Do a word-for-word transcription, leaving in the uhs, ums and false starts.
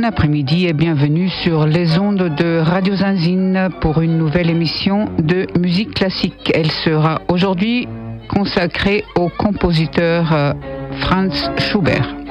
Bon après-midi et bienvenue sur les ondes de Radio Zinzine pour une nouvelle émission de musique classique. Elle sera aujourd'hui consacrée au compositeur Franz Schubert.